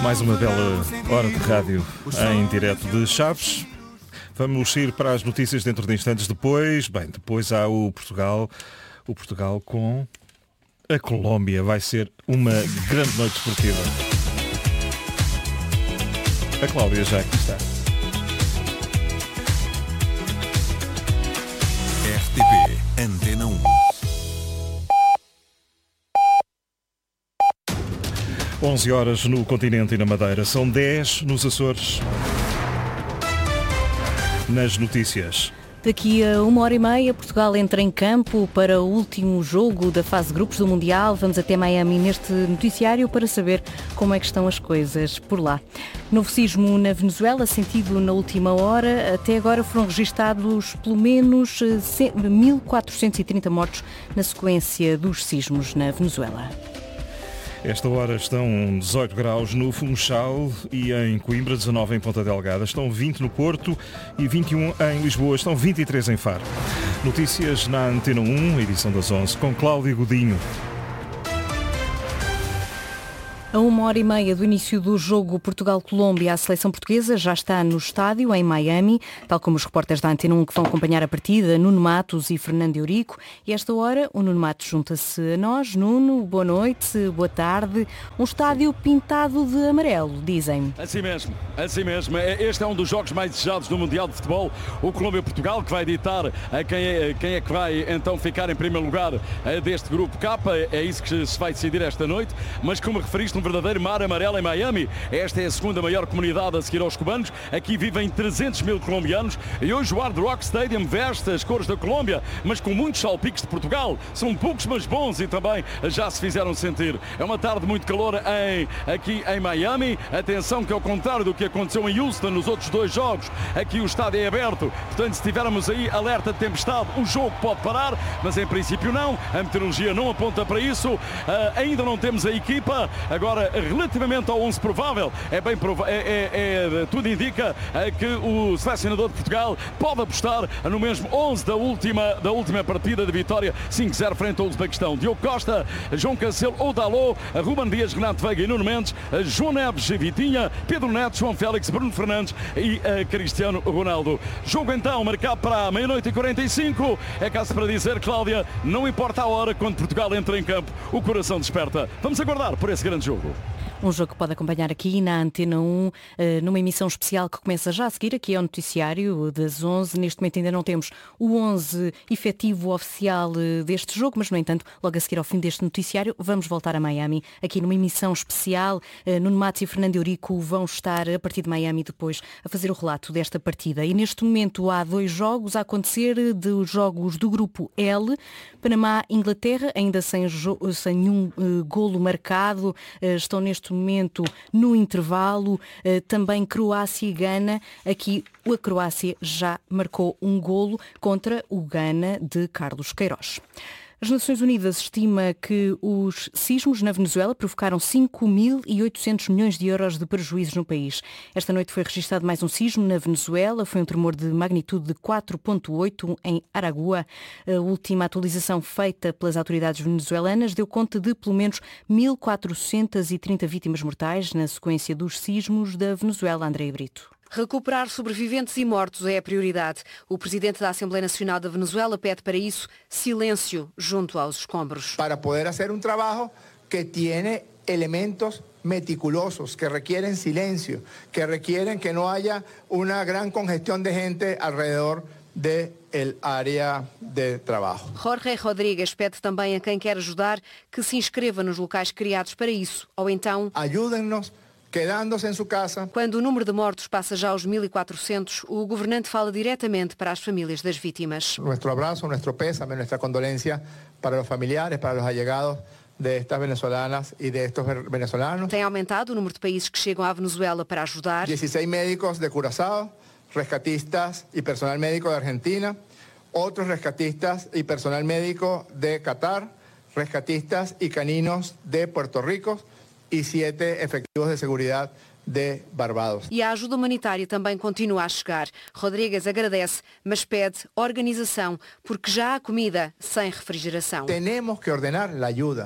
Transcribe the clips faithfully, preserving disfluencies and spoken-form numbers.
Mais uma bela hora de rádio em direto de Chaves. Vamos ir para as notícias dentro de instantes. Depois, bem, depois há o Portugal, o Portugal com a Colômbia. Vai ser uma grande noite esportiva. A Cláudia já aqui está. R T P Antena um. onze horas no continente e na Madeira. São dez nos Açores. Nas notícias. Daqui a uma hora e meia, Portugal entra em campo para o último jogo da fase de grupos do Mundial. Vamos até Miami neste noticiário para saber como é que estão as coisas por lá. Novo sismo na Venezuela, sentido na última hora. Até agora foram registados pelo menos mil quatrocentos e trinta mortos na sequência dos sismos na Venezuela. Esta hora estão dezoito graus no Funchal e em Coimbra, dezanove em Ponta Delgada, estão vinte no Porto e vinte e um em Lisboa, estão vinte e três em Faro. Notícias na Antena um, edição das onze, com Cláudio Godinho. A uma hora e meia do início do jogo Portugal-Colômbia, a seleção portuguesa já está no estádio, em Miami, tal como os repórteres da Antena um que vão acompanhar a partida, Nuno Matos e Fernando Eurico. E esta hora o Nuno Matos junta-se a nós. Nuno, boa noite, boa tarde. Um estádio pintado de amarelo, dizem. Assim mesmo, assim mesmo. Este é um dos jogos mais desejados do Mundial de Futebol. O Colômbia-Portugal, que vai ditar a quem é, quem é que vai então ficar em primeiro lugar deste grupo K. É isso que se vai decidir esta noite. Mas como referiste, um verdadeiro mar amarelo em Miami. Esta é a segunda maior comunidade a seguir aos cubanos. Aqui vivem trezentos mil colombianos e hoje o Hard Rock Stadium veste as cores da Colômbia, mas com muitos salpicos de Portugal. São poucos, mas bons e também já se fizeram sentir. É uma tarde muito calor em, aqui em Miami. Atenção que ao contrário do que aconteceu em Houston nos outros dois jogos, aqui o estádio é aberto. Portanto, se tivermos aí alerta de tempestade, o jogo pode parar, mas em princípio não. A meteorologia não aponta para isso. Uh, ainda não temos a equipa. Agora, relativamente ao onze provável, é bem prova- é, é, é, tudo indica é, que o selecionador de Portugal pode apostar no mesmo onze da última, da última partida de vitória cinco zero frente ao Uzbequistão. Diogo Costa, João Cancelo, Oudalot, Ruben Dias, Renato Veiga e Nuno Mendes, João Neves e Vitinha, Pedro Neto, João Félix, Bruno Fernandes e uh, Cristiano Ronaldo. Jogo então marcado para a meia-noite e quarenta e cinco. É caso para dizer, Cláudia, não importa a hora, quando Portugal entra em campo, o coração desperta. Vamos aguardar por esse grande jogo. Um jogo que pode acompanhar aqui na Antena um, numa emissão especial que começa já a seguir, aqui é o noticiário das onze. Neste momento ainda não temos o onze efetivo oficial deste jogo, mas no entanto, logo a seguir ao fim deste noticiário, vamos voltar a Miami, aqui numa emissão especial. Nuno Matos e Fernando Eurico vão estar a partir de Miami depois a fazer o relato desta partida. E neste momento há dois jogos a acontecer, dos jogos do grupo L, Panamá-Inglaterra, ainda sem, sem nenhum uh, golo marcado, uh, estão neste momento no intervalo. Também Croácia e Gana. Aqui a Croácia já marcou um golo contra o Gana de Carlos Queiroz. As Nações Unidas estima que os sismos na Venezuela provocaram cinco mil e oitocentos milhões de euros de prejuízos no país. Esta noite foi registrado mais um sismo na Venezuela. Foi um tremor de magnitude de quatro vírgula oito em Aragua. A última atualização feita pelas autoridades venezuelanas deu conta de pelo menos mil quatrocentas e trinta vítimas mortais na sequência dos sismos da Venezuela. André Brito. Recuperar sobreviventes e mortos é a prioridade. O presidente da Assembleia Nacional da Venezuela pede para isso silêncio junto aos escombros. Para poder fazer um trabalho que tiene elementos meticulosos, que requieren silencio, que requieren que no haya una gran congestión de gente alrededor de el área de trabalho. Jorge Rodrigues pede também a quem quer ajudar que se inscreva nos locais criados para isso, ou então ajudem-nos quedando-se em sua casa. Quando o número de mortos passa já aos mil e quatrocentos, o governante fala diretamente para as famílias das vítimas. Nosso abraço, nosso pésame, nossa condolência para os familiares, para os allegados de estas venezolanas e de estos venezolanos. Tem aumentado o número de países que chegam à Venezuela para ajudar. dezesseis médicos de Curazao, rescatistas e personal médico de Argentina, outros rescatistas e personal médico de Qatar, rescatistas e caninos de Puerto Rico e sete efectivos de segurança de Barbados. E a ajuda humanitária também continua a chegar. Rodrigues agradece, mas pede organização, porque já há comida sem refrigeração. Temos que ordenar a ajuda.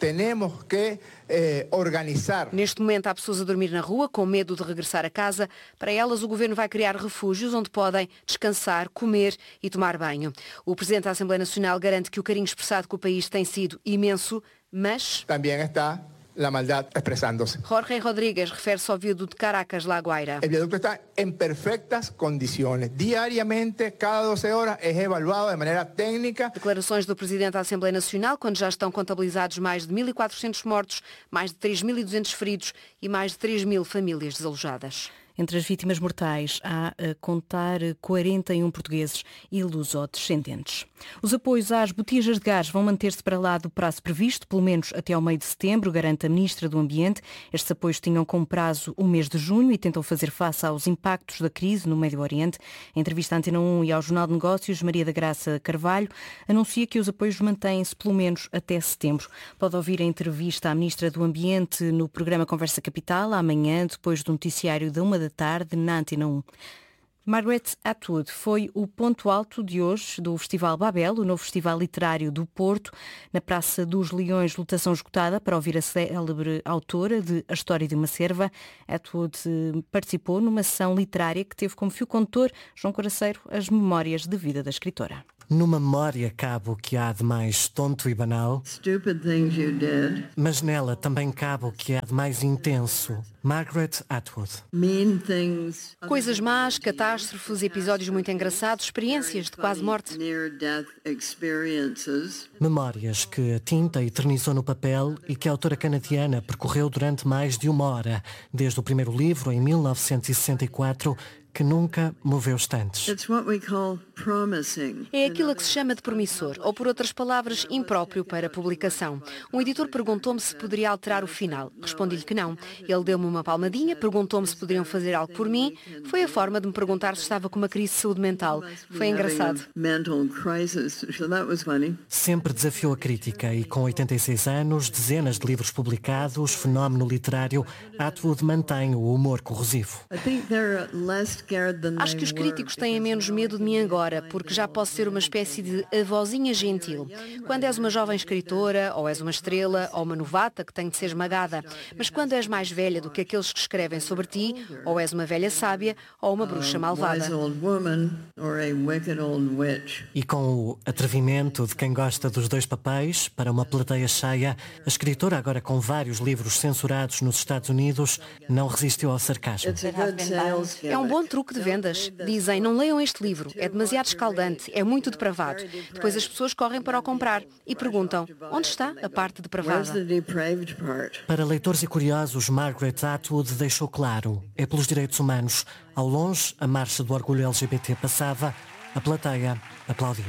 tenemos que eh, organizar. Neste momento há pessoas a dormir na rua com medo de regressar a casa. Para elas o Governo vai criar refúgios onde podem descansar, comer e tomar banho. O Presidente da Assembleia Nacional garante que o carinho expressado com o país tem sido imenso, mas También está la maldad expresándose. Jorge Rodríguez refere-se ao viaduto de Caracas, La Guaira. El viaducto está en perfectas condiciones. Diariamente, cada doce horas, es evaluado de manera técnica. Declarações do Presidente da Assembleia Nacional, quando já estão contabilizados mais de mil e quatrocentos mortos, mais de três mil e duzentos feridos e mais de três mil famílias desalojadas. Entre as vítimas mortais há a contar quarenta e um portugueses e luso-descendentes. Os apoios às botijas de gás vão manter-se para lá do prazo previsto, pelo menos até ao meio de setembro, garante a Ministra do Ambiente. Estes apoios tinham como prazo o mês de junho e tentam fazer face aos impactos da crise no Médio Oriente. Em entrevista à Antena um e ao Jornal de Negócios, Maria da Graça Carvalho anuncia que os apoios mantêm-se pelo menos até setembro. Pode ouvir a entrevista à Ministra do Ambiente no programa Conversa Capital, amanhã, depois do noticiário da uma da tarde, na Antena um. Margaret Atwood foi o ponto alto de hoje do Festival Babel, o novo festival literário do Porto. Na Praça dos Leões, lotação esgotada para ouvir a célebre autora de A História de uma Cerva. Atwood participou numa sessão literária que teve como fio condutor, João Coraceiro, as memórias de vida da escritora. Numa memória cabe o que há de mais tonto e banal, Stupid things you did. Mas nela também cabe o que há de mais intenso. Margaret Atwood. Mean things. Coisas más, catástrofes, episódios muito engraçados, experiências de quase morte. Near-death experiences. Memórias que a tinta eternizou no papel e que a autora canadiana percorreu durante mais de uma hora, desde o primeiro livro, em mil novecentos e sessenta e quatro, que nunca moveu estantes. It's what we call promising. É aquilo a que se chama de promissor, ou por outras palavras, impróprio para publicação. Um editor perguntou-me se poderia alterar o final. Respondi-lhe que não. Ele deu-me uma palmadinha, perguntou-me se poderiam fazer algo por mim. Foi a forma de me perguntar se estava com uma crise de saúde mental. Foi engraçado. Mental crisis. So that was funny. Sempre desafiou a crítica e com oitenta e seis anos, dezenas de livros publicados, fenómeno literário, Atwood mantém o humor corrosivo. I think they're less scared than Acho they que os were, críticos têm because menos medo de mim agora, porque já posso ser uma espécie de avózinha gentil. Quando és uma jovem escritora, ou és uma estrela, ou uma novata que tem de ser esmagada. Mas quando és mais velha do que aqueles que escrevem sobre ti, ou és uma velha sábia, ou uma bruxa malvada. wise old woman or a wicked old witch. E com o atrevimento de quem gosta dos dois papéis, para uma plateia cheia, a escritora, agora com vários livros censurados nos Estados Unidos, não resistiu ao sarcasmo. It's a good sales É um bom truque de vendas. Dizem, não leiam este livro, é demasiado escaldante, é muito depravado. Depois as pessoas correm para o comprar e perguntam, onde está a parte Where's the depravada? depraved part? Para leitores e curiosos, Margaret Atwood deixou claro, é pelos direitos humanos. Ao longe, a marcha do orgulho L G B T passava, a plateia aplaudia.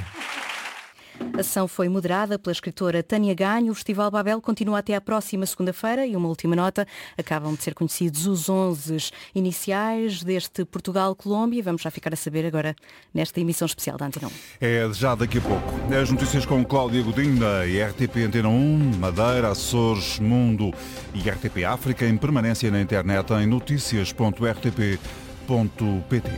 A sessão foi moderada pela escritora Tânia Ganho. O Festival Babel continua até à próxima segunda-feira. E uma última nota, acabam de ser conhecidos os onze iniciais deste Portugal-Colômbia. Vamos já ficar a saber agora nesta emissão especial da Antena um. É já daqui a pouco. As notícias com Cláudia Godinho da R T P Antena um, Madeira, Açores, Mundo e R T P África em permanência na internet em notícias ponto r t p ponto p t.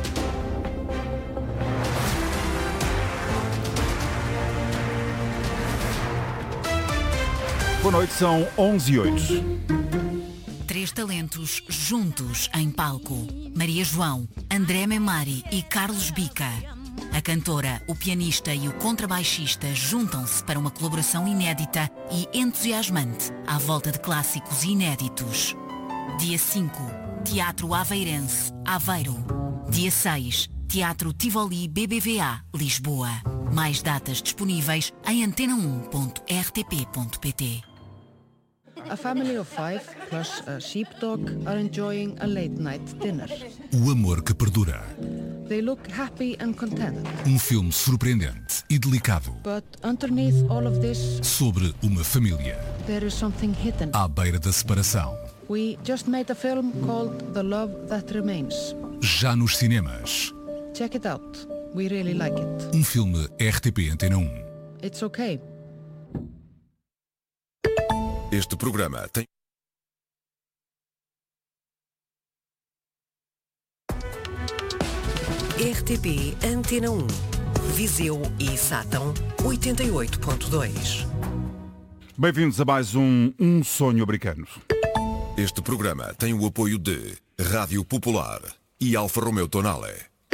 Boa noite, são onze e oito. Três talentos juntos em palco. Maria João, André Memari e Carlos Bica. A cantora, o pianista e o contrabaixista juntam-se para uma colaboração inédita e entusiasmante à volta de clássicos inéditos. Dia cinco, Teatro Aveirense, Aveiro. Dia seis, Teatro Tivoli B B V A, Lisboa. Mais datas disponíveis em antena um ponto r t p ponto p t. A family of five plus a sheepdog are enjoying a late night dinner. O amor que perdura. They look happy and content. Um filme surpreendente e delicado But underneath all of this, sobre uma família there is something hidden. à beira da separação. We just made a film called The Love That Remains. Já nos cinemas. Check it out. We really like it. Um filme R T P Antena um. It's okay. Este programa tem... R T P Antena um. Viseu e Sátão, oitenta e oito ponto dois. Bem-vindos a mais um Um Sonho Americano. Este programa tem o apoio de Rádio Popular e Alfa Romeo Tonale.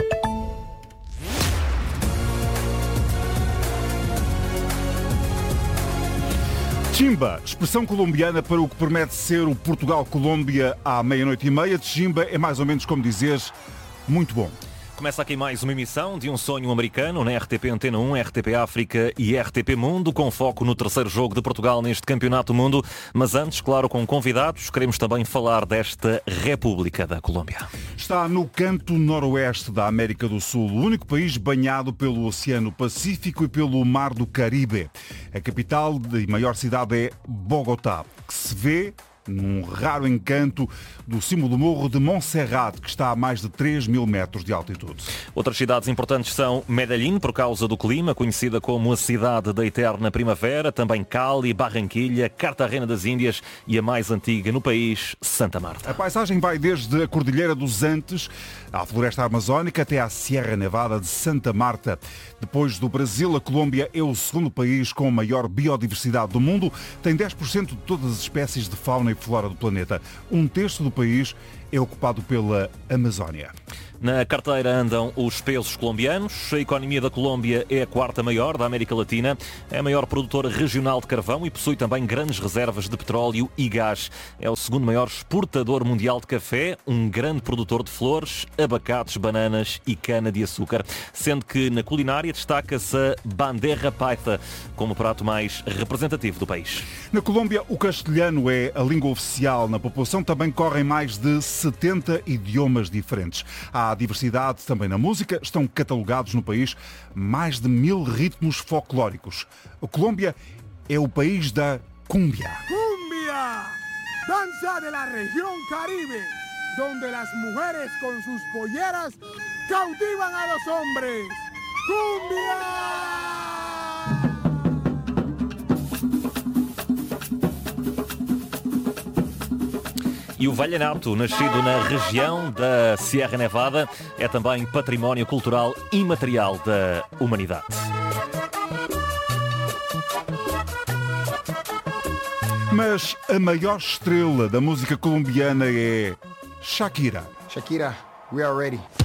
Chimba, expressão colombiana para o que promete ser o Portugal-Colômbia à meia-noite e meia. De Chimba é mais ou menos como dizeres muito bom. Começa aqui mais uma emissão de Um Sonho Americano na R T P Antena um, R T P África e R T P Mundo, com foco no terceiro jogo de Portugal neste Campeonato do Mundo. Mas antes, claro, com convidados, queremos também falar desta República da Colômbia. Está no canto noroeste da América do Sul, o único país banhado pelo Oceano Pacífico e pelo Mar do Caribe. A capital e maior cidade é Bogotá, que se vê num raro encanto do cimo do morro de Montserrat, que está a mais de três mil metros de altitude. Outras cidades importantes são Medellín, por causa do clima, conhecida como a cidade da eterna primavera, também Cali, Barranquilha, Cartagena das Índias e a mais antiga no país, Santa Marta. A paisagem vai desde a Cordilheira dos Andes, à Floresta Amazónica, até à Sierra Nevada de Santa Marta. Depois do Brasil, a Colômbia é o segundo país com a maior biodiversidade do mundo. Tem dez por cento de todas as espécies de fauna e flora do planeta. Um terço do país é ocupado pela Amazónia. Na carteira andam os pesos colombianos. A economia da Colômbia é a quarta maior da América Latina. É a maior produtora regional de carvão e possui também grandes reservas de petróleo e gás. É o segundo maior exportador mundial de café, um grande produtor de flores, abacates, bananas e cana-de-açúcar. Sendo que na culinária destaca-se a bandeja paisa como o prato mais representativo do país. Na Colômbia, o castelhano é a língua oficial. Na população também correm mais de setenta idiomas diferentes. Há diversidade também na música. Estão catalogados no país mais de mil ritmos folclóricos. A Colômbia é o país da cúmbia. Cumbia, danza de la región Caribe, donde las mujeres con sus polleras cautivan a los hombres. Cumbia! E o vallenato, nascido na região da Sierra Nevada, é também património cultural imaterial da humanidade. Mas a maior estrela da música colombiana é Shakira. Shakira, we are ready.